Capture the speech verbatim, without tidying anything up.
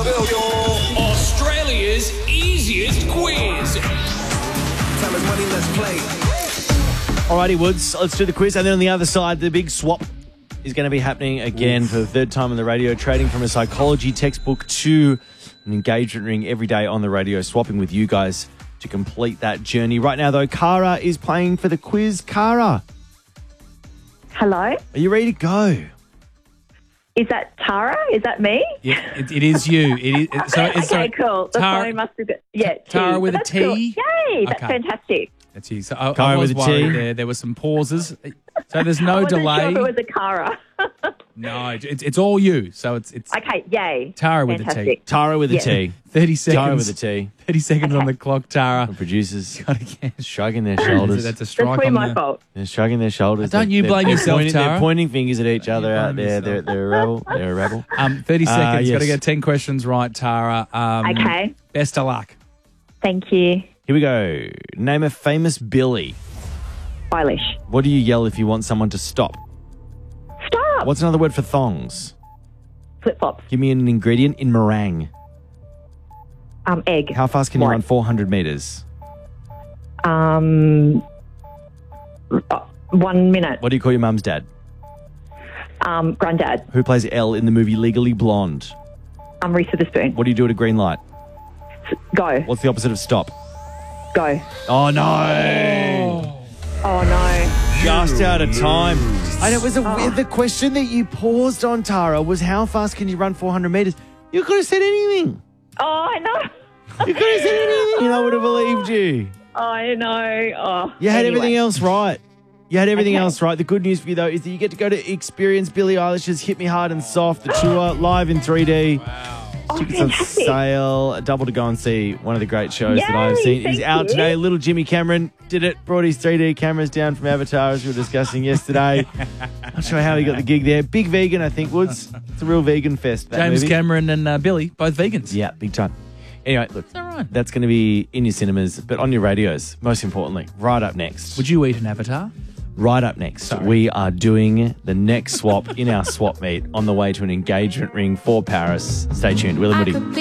Australia's easiest quiz. Tell us money, let's play. Alrighty, Woods, let's do the quiz. And then on the other side, the big swap is going to be happening again for the third time on the radio, trading from a psychology textbook to an engagement ring every day on the radio, swapping with you guys to complete that journey. Right now, though, Cara is playing for the quiz. Cara, Hello? are you ready to go? Is that Tara? Is that me? Yeah, it, it is you. It is, it, so, it's, Okay, so, cool. The Tara, phone must have got... Yeah, Tara T. with a That's T? cool. Yay, that's Okay. fantastic. That's you. So I, I Cara was with a T. worried there. There were some pauses. So there's I no wasn't delay. sure if it was a Cara. No, it's it's all you. So it's it's Okay, yay. Tara with a T. Fantastic. Tara with a Yes. T. thirty seconds. Tara with a T. Thirty seconds on the clock, Tara. The producers Gotta guess. shrugging their shoulders. That's a That's strike probably on my the, fault. They're shrugging their shoulders. Don't They're- you they're- blame they're yourself, pointing, Tara. They're pointing fingers at each other you out blame there. They're, yourself. they're a rebel. They're a rebel. Um, thirty Uh, seconds. Got to yes. get ten questions right, Tara. Um, Okay. Best of luck. Thank you. Here we go. Name a famous Billy. Eilish. What do you yell if you want someone to stop? Stop. What's another word for thongs? Flip-flops. Give me an ingredient in meringue. Um, egg. How fast can you What? run four hundred meters? Um, uh, one minute. What do you call your mum's dad? Um, granddad. Who plays Elle in the movie Legally Blonde? Um, Reese Witherspoon. What do you do at a green light? Go. What's the opposite of stop? Go. Oh, no. Oh, no. Just out of time. And it was a, the question that you paused on, Tara, was how fast can you run four hundred meters? You could have said anything. Oh, I know. You could have said anything and I would have believed you. I know. Oh, You had anyway. everything else right. You had everything Okay. else right. The good news for you, though, is that you get to go to experience Billie Eilish's Hit Me Hard and Soft, the tour, live in three D. Oh, Tickets on fantastic. sale. A double to go and see one of the great shows that I've Yay, seen. He's thank out you. today. Little Jimmy Cameron did it. Brought his three D cameras down from Avatar, as we were discussing yesterday. Not sure how he got the gig there. Big vegan, I think, Woods. It's a real vegan fest, that James movie. Cameron and uh, Billy, both vegans. Yeah, big time. Anyway, look, Is that right? that's going to be in your cinemas, but on your radios, most importantly. Right up next. Would you eat an avatar? Right up next, we are doing the next swap in our swap meet on the way to an engagement ring for Paris. Stay tuned. Will and Woody.